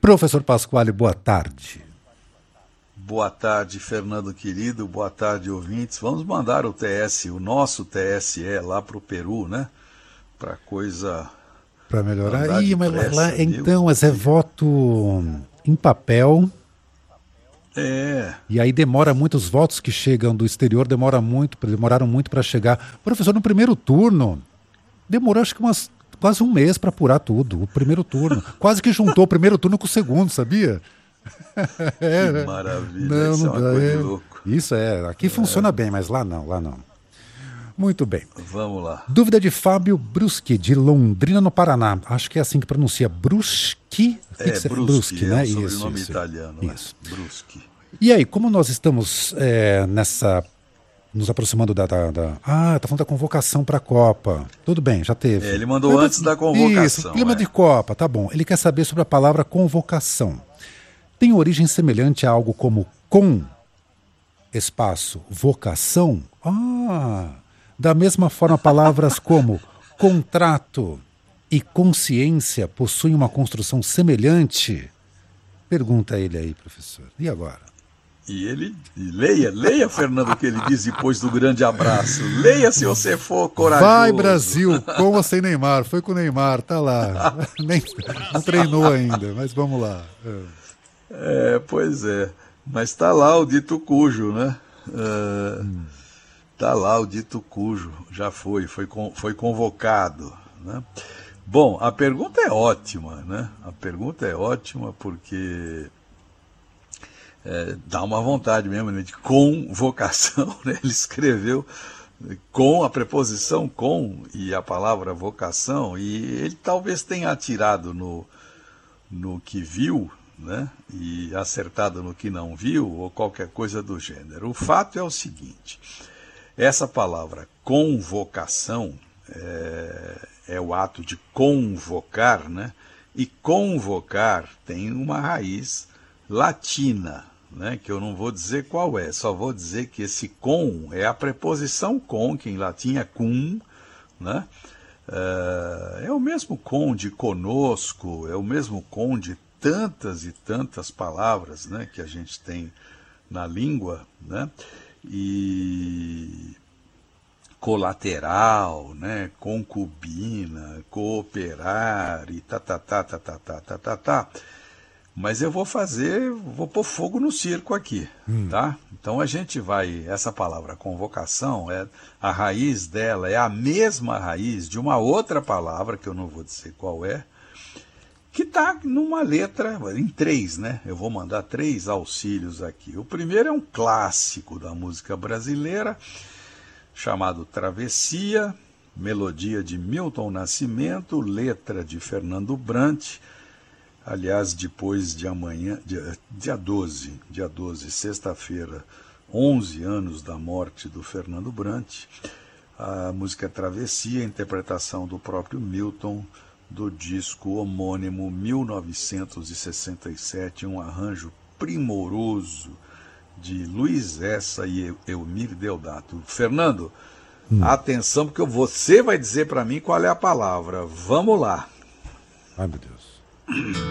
Professor Pasquale, boa tarde. Boa tarde, Fernando querido, boa tarde, ouvintes. Vamos mandar o nosso TSE lá para o Peru, né? Para coisa Para melhorar. andar Mas lá depressa, viu? então, mas é Porque voto em papel. é, E aí demora muito, os votos que chegam do exterior demoraram muito para chegar. Professor, no primeiro turno, demorou acho que quase um mês para apurar tudo. O primeiro turno. Quase que juntou o primeiro turno com o segundo, sabia? que É, maravilha, não, isso não é uma dá. coisa de louco. Isso é, aqui funciona bem, mas lá não, lá não. Muito bem. Vamos lá. Dúvida de Fábio Bruschi, de Londrina, no Paraná. Acho que é assim que pronuncia. Bruschi? É Bruschi, Bruschi, é né? um Isso, sobrenome isso, italiano, é isso. Bruschi. E aí, como nós estamos nos aproximando tá falando da convocação para a Copa. Tudo bem, já É, teve. ele mandou antes da Isso, convocação, clima de é. Copa, tá bom. Ele quer saber sobre a palavra convocação. Tem origem semelhante a algo como com, espaço, vocação? Da mesma forma, palavras como contrato e consciência possuem uma construção semelhante? Pergunta ele aí, professor. E agora? Leia, Fernando, o que ele diz depois do grande abraço. Leia se você for Vai, corajoso. Brasil, com ou sem Neymar? Foi com o Neymar, tá lá. Não treinou ainda, mas vamos lá. É, pois é. Mas tá lá o dito cujo, né? Tá lá o dito cujo. Já foi convocado, né? Bom, a pergunta é ótima, né? A pergunta é ótima porque dá uma vontade mesmo, né, de convocação, né? Ele escreveu com a preposição com e a palavra vocação, e ele talvez tenha atirado no que viu, né? E acertado no que não viu, ou qualquer coisa do gênero. O fato é o seguinte: essa palavra convocação é o ato de convocar, né? E convocar tem uma raiz latina, né? Que eu não vou dizer qual é, só vou dizer que esse com é a preposição com, que em latim é cum, né? É o mesmo com de conosco, é o mesmo com de tantas e tantas palavras, né, que a gente tem na língua, né? E colateral, né, concubina, cooperar e tá. Mas eu vou pôr fogo no circo aqui, tá? Então a gente essa palavra convocação, a raiz dela é a mesma raiz de uma outra palavra, que eu não vou dizer qual é, que está numa letra, em três, né? Eu vou mandar três auxílios aqui. O primeiro é um clássico da música brasileira, chamado Travessia, melodia de Milton Nascimento, letra de Fernando Brant. Aliás, depois de amanhã, dia 12, sexta-feira, 11 anos da morte do Fernando Brant, a música Travessia, a interpretação do próprio Milton, do disco homônimo 1967, um arranjo primoroso de Luiz Essa e Elmir Deodato. Fernando, atenção, porque você vai dizer para mim qual é a palavra. Vamos lá. Ai, meu Deus.